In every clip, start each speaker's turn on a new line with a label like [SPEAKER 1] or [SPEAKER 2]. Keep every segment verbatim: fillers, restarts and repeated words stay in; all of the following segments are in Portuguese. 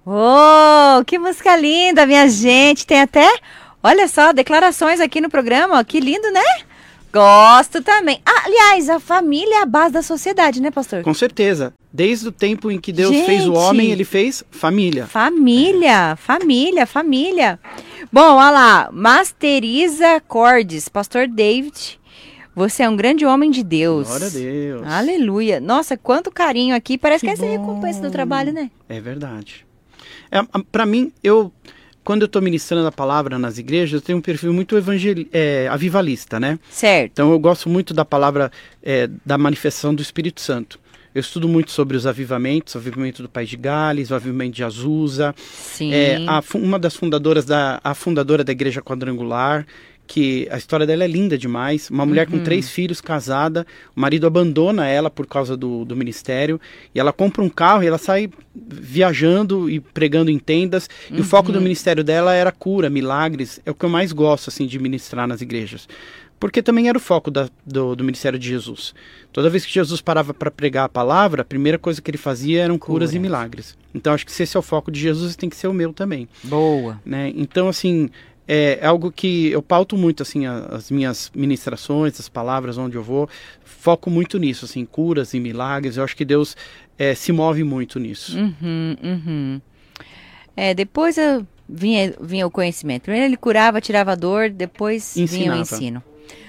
[SPEAKER 1] Oh, que música linda, minha gente. Tem até, olha só, declarações aqui no programa. Ó, que lindo, né? Gosto também. Ah, aliás, a família é a base da sociedade, né, pastor?
[SPEAKER 2] Com certeza. Desde o tempo em que Deus
[SPEAKER 1] Gente.
[SPEAKER 2] fez o homem, ele fez família.
[SPEAKER 1] Família, é. família, família. Bom, olha lá. Masteriza Cordes, pastor David. Você é um grande homem de Deus.
[SPEAKER 2] Glória a Deus.
[SPEAKER 1] Aleluia. Nossa, quanto carinho aqui. Parece que,
[SPEAKER 2] Que
[SPEAKER 1] essa é a
[SPEAKER 2] bom.
[SPEAKER 1] recompensa do trabalho, né?
[SPEAKER 2] É verdade. É, para mim, eu, quando eu estou ministrando a palavra nas igrejas, eu tenho um perfil muito evangel... é, avivalista, né?
[SPEAKER 1] Certo.
[SPEAKER 2] Então eu gosto muito da palavra, é, da manifestação do Espírito Santo. Eu estudo muito sobre os avivamentos, o avivamento do País de Gales, o avivamento de Azusa.
[SPEAKER 1] Sim.
[SPEAKER 2] É, a, uma das fundadoras, da, a fundadora da Igreja Quadrangular, que a história dela é linda demais. Uma mulher
[SPEAKER 1] Uhum.
[SPEAKER 2] com três filhos, casada, o marido abandona ela por causa do, do ministério, e ela compra um carro e ela sai viajando e pregando em tendas,
[SPEAKER 1] Uhum.
[SPEAKER 2] e o foco do ministério dela era cura, milagres. É o que eu mais gosto assim de ministrar nas igrejas. Porque também era o foco da, do, do ministério de Jesus. Toda vez que Jesus parava para pregar a palavra, a primeira coisa que ele fazia eram curas
[SPEAKER 1] Cura.
[SPEAKER 2] e milagres. Então acho que se esse é o foco de Jesus, tem que ser o meu também.
[SPEAKER 1] Boa.
[SPEAKER 2] Né? Então assim, é algo que eu pauto muito assim, as minhas ministrações, as palavras onde eu vou, foco muito nisso, assim, curas e milagres. Eu acho que Deus é, se move muito nisso.
[SPEAKER 1] Uhum, uhum. É, depois eu vinha, vinha o conhecimento. Primeiro ele curava, tirava a dor, depois vinha o
[SPEAKER 2] Ensinava.
[SPEAKER 1] ensino.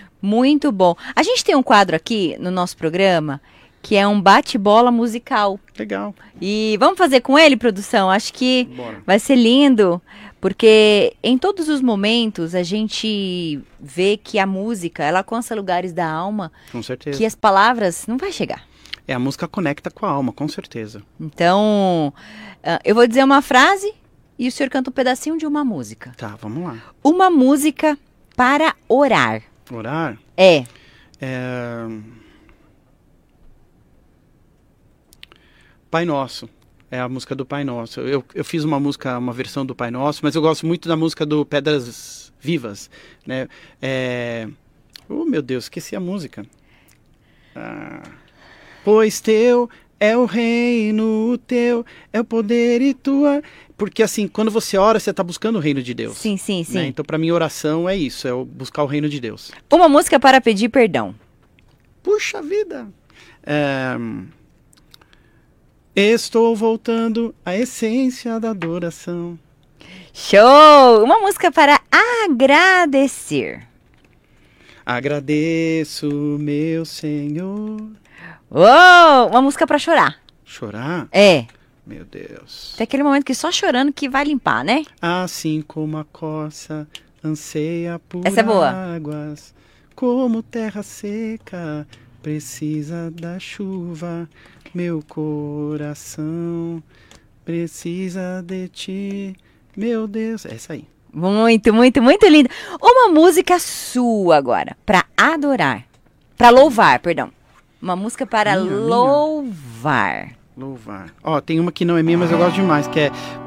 [SPEAKER 1] Muito bom. A gente tem um quadro aqui no nosso programa que é um bate-bola musical.
[SPEAKER 2] Legal.
[SPEAKER 1] E vamos fazer com ele, produção? Acho que
[SPEAKER 2] Bora.
[SPEAKER 1] vai ser lindo, porque em todos os momentos a gente vê que a música, ela alcança lugares da alma
[SPEAKER 2] Com certeza.
[SPEAKER 1] que as palavras não vai chegar.
[SPEAKER 2] É, a música conecta com a alma, com certeza.
[SPEAKER 1] Então, uh, eu vou dizer uma frase e o senhor canta um pedacinho de uma música.
[SPEAKER 2] Tá, vamos lá.
[SPEAKER 1] Uma música para orar.
[SPEAKER 2] Orar.
[SPEAKER 1] É.
[SPEAKER 2] É... Pai Nosso. É a música do Pai Nosso. Eu, eu fiz uma música, uma versão do Pai Nosso, mas eu gosto muito da música do Pedras Vivas, né? É... Oh, meu Deus, esqueci a música. Ah... Pois teu é o reino, teu é o poder e tua... Porque assim, quando você ora, você está buscando o reino de Deus.
[SPEAKER 1] Sim, sim, sim.
[SPEAKER 2] Né? Então, para mim, oração é isso, é o buscar o reino de Deus.
[SPEAKER 1] Uma música para pedir perdão.
[SPEAKER 2] Puxa vida! É... Estou voltando à essência da adoração.
[SPEAKER 1] Show! Uma música para agradecer.
[SPEAKER 2] Agradeço, meu Senhor.
[SPEAKER 1] Oh, uma música para chorar.
[SPEAKER 2] Chorar?
[SPEAKER 1] É.
[SPEAKER 2] Meu Deus.
[SPEAKER 1] Tem aquele momento que só chorando que vai limpar, né?
[SPEAKER 2] Assim como a corça anseia por
[SPEAKER 1] Essa é boa.
[SPEAKER 2] águas, como terra seca precisa da chuva, meu coração precisa de ti, meu Deus. É essa aí.
[SPEAKER 1] Muito, muito, muito linda. Uma música sua agora, para adorar. Para louvar, perdão. Uma música para
[SPEAKER 2] Minha, minha.
[SPEAKER 1] louvar.
[SPEAKER 2] Louvar. Ó, tem uma que não é minha, mas eu gosto demais, que é